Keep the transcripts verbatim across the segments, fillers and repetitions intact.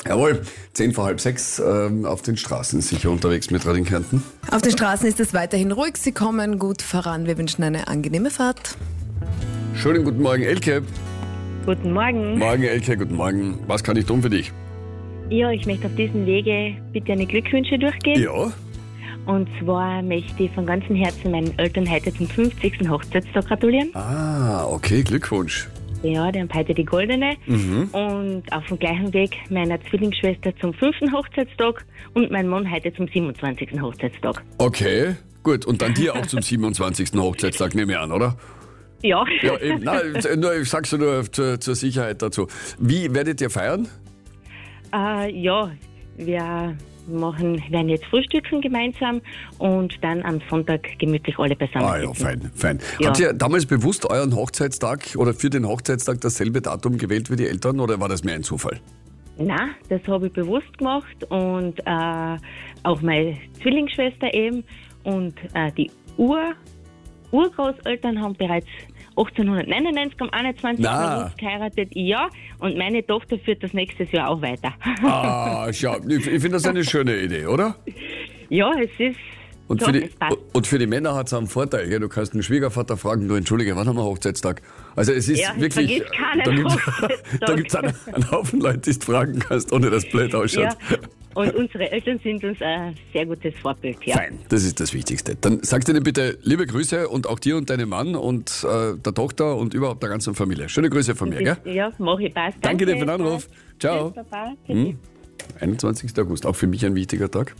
Jawohl, zehn vor halb sechs ähm, auf den Straßen sicher unterwegs mit Radio Kärnten. Auf den Straßen ist es weiterhin ruhig, Sie kommen gut voran. Wir wünschen eine angenehme Fahrt. Schönen guten Morgen, Elke. Guten Morgen. Morgen, Elke, guten Morgen. Was kann ich tun für dich? Ja, ich möchte auf diesem Wege bitte eine Glückwünsche durchgeben. Ja. Und zwar möchte ich von ganzem Herzen meinen Eltern heute zum fünfzigsten Hochzeitstag gratulieren. Ah, okay, Glückwunsch. Ja, die haben heute die goldene. Mhm. Und auf dem gleichen Weg meiner Zwillingsschwester zum fünften Hochzeitstag und mein Mann heute zum siebenundzwanzigsten Hochzeitstag. Okay, gut. Und dann dir auch zum siebenundzwanzigsten Hochzeitstag, nehme ich an, oder? Ja. Ja, eben. Nein, nur, ich sag's nur zur, zur Sicherheit dazu. Wie werdet ihr feiern? äh, ja, wir machen, werden jetzt frühstücken gemeinsam und dann am Sonntag gemütlich alle beisammen Ah ja, sitzen. fein, fein. Ja. Habt ihr damals bewusst euren Hochzeitstag oder für den Hochzeitstag dasselbe Datum gewählt wie die Eltern oder war das mehr ein Zufall? Nein, das habe ich bewusst gemacht und äh, auch meine Zwillingsschwester eben und äh, die Ur Urgroßeltern haben bereits achtzehnhundertneunundneunzig am einundzwanzigsten Na. August geheiratet, ja, und meine Tochter führt das nächstes Jahr auch weiter. Ah, schau, ich, ich finde das eine schöne Idee, oder? Ja, es ist Und so, für die, es passt. und für die Männer hat es einen Vorteil. Gell? Du kannst den Schwiegervater fragen, du entschuldige, wann haben wir Hochzeitstag? Also es ist Ja, wirklich, vergiss keinen da gibt Hochzeitstag. es einen, einen Haufen Leute, die du fragen kannst, ohne dass es blöd ausschaut. Ja, und unsere Eltern sind uns ein sehr gutes Vorbild. Ja. Fein, das ist das Wichtigste. Dann sag denen bitte liebe Grüße und auch dir und deinem Mann und äh, der Tochter und überhaupt der ganzen Familie. Schöne Grüße von mir, gell? Ja, mache ich, passt. Danke dir für den Anruf. Ciao. Tschüss, Papa. Hm? einundzwanzigsten August, auch für mich ein wichtiger Tag.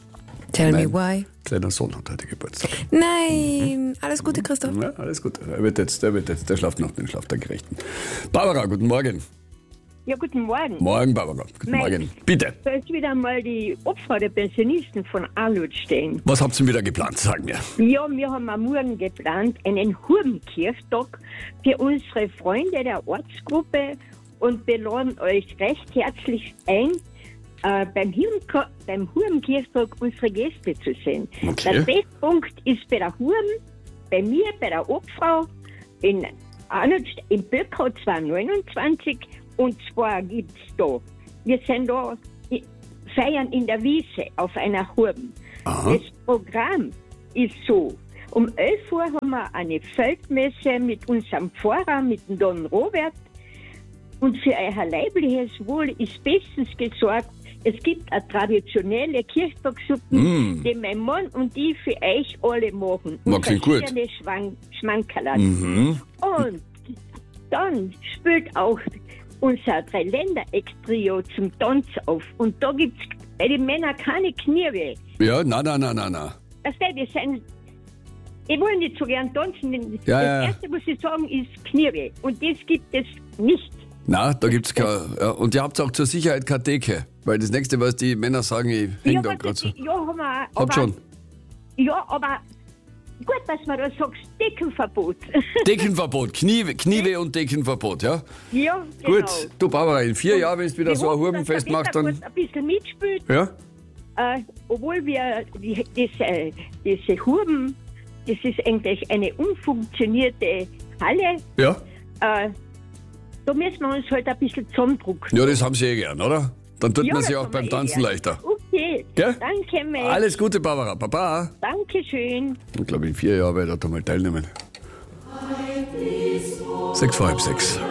Tell Mein me why. kleiner Sohn hat heute Geburtstag. Nein, alles Gute, Christoph. Ja, alles gut. Er wird jetzt, der, wird jetzt, der schlaft noch den Schlaf der Gerechten. Barbara, guten Morgen. Ja, guten Morgen. Morgen, Barbara. Guten Mein- Morgen. Bitte. Da ist wieder mal die Opfer der Pensionisten von Arnold stehen. Was habt ihr wieder geplant? Sag mir. Ja, wir haben am Morgen geplant einen Hurenkirchtag für unsere Freunde der Ortsgruppe und wir laden euch recht herzlich ein, äh, beim, Hirnko- beim Hurenkirchtag unsere Gäste zu sehen. Okay. Der Festpunkt ist bei der Huren, bei mir, bei der Obfrau in Arnold, in Böckau zweihundertneunundzwanzig. Und zwar gibt es da, wir sind da, i- feiern in der Wiese auf einer Hurben. Aha. Das Programm ist so, um elf Uhr haben wir eine Feldmesse mit unserem Pfarrer, mit dem Don Robert. Und für euer leibliches Wohl ist bestens gesorgt. Es gibt eine traditionelle Kirchtagssuppe, Mm. die mein Mann und ich für euch alle machen. Na, Und klingt gut. verschiedene Schwan- Schmankerl. Mhm. Und dann spielt auch unser Dreiländereck-Trio zum Tanz auf. Und da gibt es bei den Männern keine Knirbe. Ja, na, na, na, na, na. Das die sind, ich will nicht so gern tanzen. denn Ja, das ja. Erste, was ich sagen, ist Knirbe. Und das gibt es nicht. Na, da gibt's kein, ja, und ihr habt auch zur Sicherheit keine Decke. Weil das nächste, was die Männer sagen, ich häng Ja, da was gerade so. das- ja, haben wir, Habt aber, schon. Ja, aber gut, dass man da sagst, Deckenverbot. Deckenverbot, Knie, Kniewe und Deckenverbot, ja? ja, genau. Gut, du Barbara, in vier Jahren, wenn du wieder Wir so ein hoffen, Hurbenfest dass der machst, dann. Wettergott ein bisschen mitspielt. Ja? Äh, obwohl wir die, diese, diese Hurben, das ist eigentlich eine unfunktionierte Halle. Ja? Äh, da müssen wir uns halt ein bisschen zusammendrucken. Ja, das haben sie eh gern, oder? Dann tut Ja, man sich das auch haben beim wir eh Tanzen gern. leichter. Okay, Gell? danke, Mike. Alles Gute, Barbara. Baba. Dankeschön. Ich glaube, in vier Jahren werde ich da mal teilnehmen. Sechs vor halb sechs.